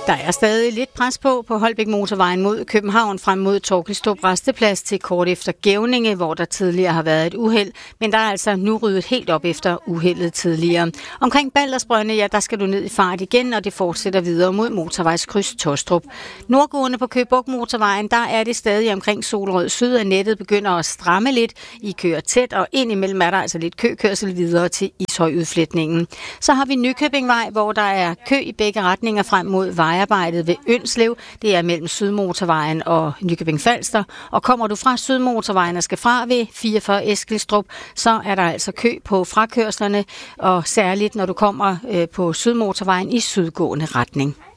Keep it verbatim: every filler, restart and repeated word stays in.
Der er stadig lidt pres på på Holbæk Motorvejen mod København frem mod Torkelstrup Rasteplads til kort efter Gævninge, hvor der tidligere har været et uheld, men der er altså nu ryddet helt op efter uheldet tidligere. Omkring Baldersbrønde, ja, der skal du ned i fart igen, og det fortsætter videre mod motorvejskryds Tostrup. Nordgående på Køge Bugt Motorvejen, der er det stadig omkring Solrød Syd, at nettet begynder at stramme lidt. I kører tæt, og indimellem er der altså lidt køkørsel videre til Ishøj-udfletningen. Så har vi Nykøbingvej, hvor der er kø i begge retninger frem mod vejarbejdet ved Ønslev. Det er mellem Sydmotorvejen og Nykøbing Falster. Og kommer du fra Sydmotorvejen og skal fra ved fireogfyrre Eskilstrup, så er der altså kø på frakørslerne, og særligt når du kommer på Sydmotorvejen i sydgående retning.